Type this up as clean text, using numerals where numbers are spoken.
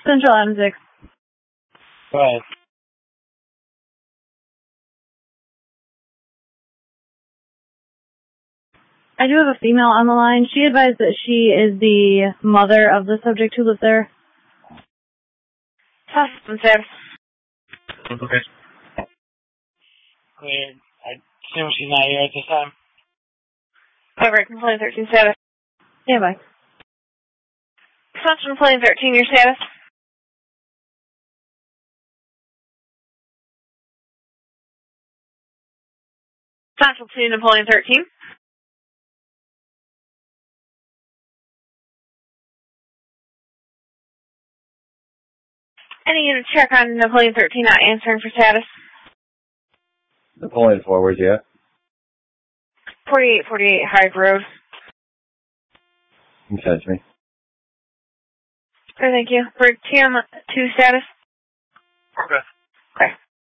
Central Adam 6. Go ahead. I do have a female on the line. She advised that she is the mother of the subject who lives there. Hospital status. Okay. Cleared. I assume she's not here at this time. Over, complaint 13 status. Yeah, bye. Central complaint 13, your status. Central 2, Napoleon 13. Any unit check on Napoleon 13 not answering for status? Napoleon forward, yeah. 4848 Hyde Road. Catch me. Okay, thank you. For TM2 status? Okay. Okay.